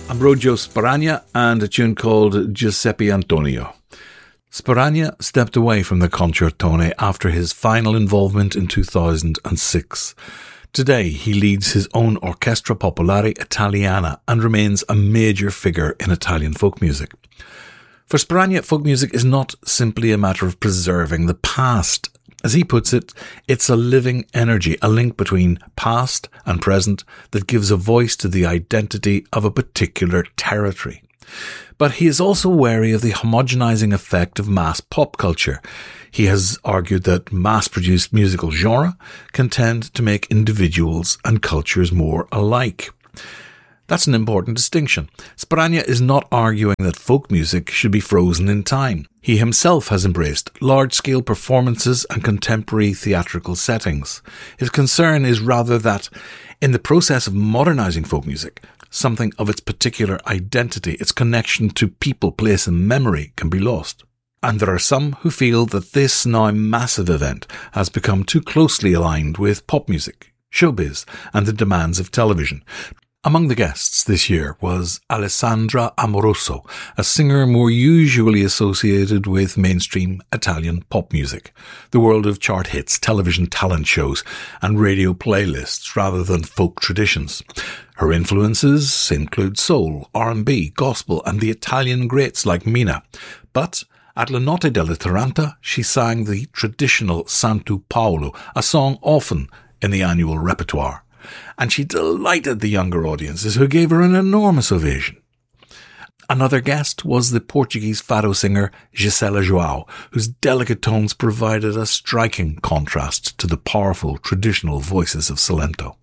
Ambrogio Sparagna and a tune called Giuseppe Antonio. Sparagna stepped away from the concertone after his final involvement in 2006. Today, he leads his own Orchestra Popolare Italiana and remains a major figure in Italian folk music. For Sparagna, folk music is not simply a matter of preserving the past. As he puts it, it's a living energy, a link between past and present that gives a voice to the identity of a particular territory. But he is also wary of the homogenizing effect of mass pop culture. He has argued that mass-produced musical genre can tend to make individuals and cultures more alike. That's an important distinction. Sparagna is not arguing that folk music should be frozen in time. He himself has embraced large-scale performances and contemporary theatrical settings. His concern is rather that, in the process of modernizing folk music, something of its particular identity, its connection to people, place and memory can be lost. And there are some who feel that this now massive event has become too closely aligned with pop music, showbiz and the demands of television. Among the guests this year was Alessandra Amoroso, a singer more usually associated with mainstream Italian pop music, the world of chart hits, television talent shows, and radio playlists rather than folk traditions. Her influences include soul, R&B, gospel, and the Italian greats like Mina. But at La Notte della Taranta, she sang the traditional Santo Paolo, a song often in the annual repertoire. And she delighted the younger audiences who gave her an enormous ovation. Another guest was the Portuguese fado singer Gisela João, whose delicate tones provided a striking contrast to the powerful traditional voices of Salento.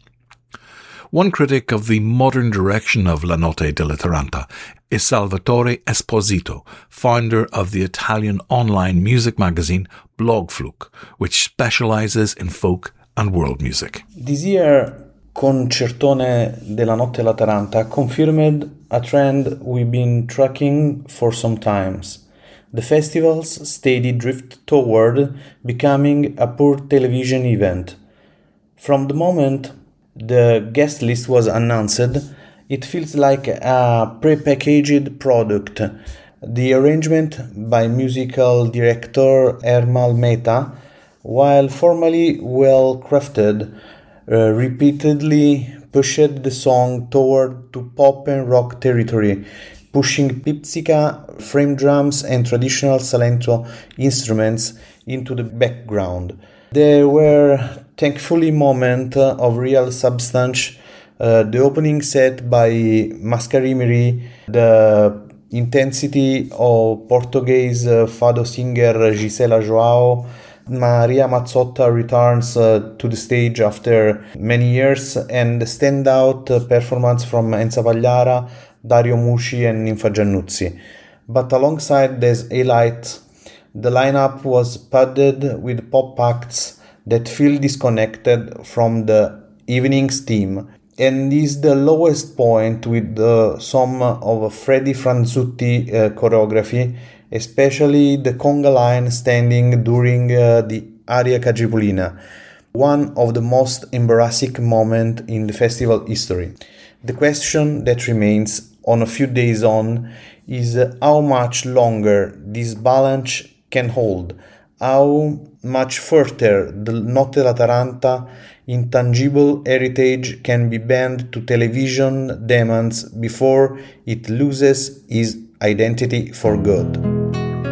One critic of the modern direction of La Notte della Taranta is Salvatore Esposito, founder of the Italian online music magazine Blogfluke, which specializes in folk and world music. This year, Concertone della Notte della Taranta confirmed a trend we've been tracking for some times. The festival's steady drift toward becoming a pure television event. From the moment the guest list was announced, it feels like a pre-packaged product. The arrangement by musical director Ermal Mehta, while formally well-crafted, repeatedly pushed the song toward to pop and rock territory, pushing pizzica, frame drums and traditional Salento instruments into the background. There were thankfully moments of real substance. The opening set by Mascarimiri, the intensity of Portuguese fado singer Gisela João, Maria Mazzotta returns to the stage after many years, and the standout performance from Enza Pagliara, Dario Musci and Ninfa Giannuzzi. But alongside these highlights, the lineup was padded with pop acts that feel disconnected from the evening's theme, and is the lowest point with some of Freddy Franzutti choreography, especially the conga line standing during the Aria Cagipolina, one of the most embarrassing moments in the festival history. The question that remains on a few days on is how much longer this balance can hold, how much further the Notte della Taranta intangible heritage can be bent to television demands before it loses its identity for good.